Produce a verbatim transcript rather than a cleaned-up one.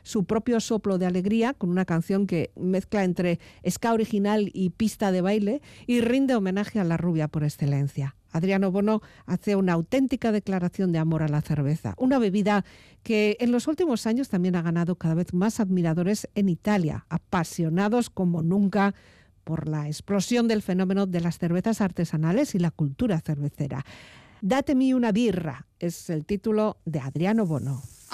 su propio soplo de alegría con una canción que mezcla entre ska original y pista de baile y rinde homenaje a la rubia por excelencia. Adriano Bono hace una auténtica declaración de amor a la cerveza, una bebida que en los últimos años también ha ganado cada vez más admiradores en Italia, apasionados como nunca por la explosión del fenómeno de las cervezas artesanales y la cultura cervecera. Datemi una birra es el título de Adriano Bono.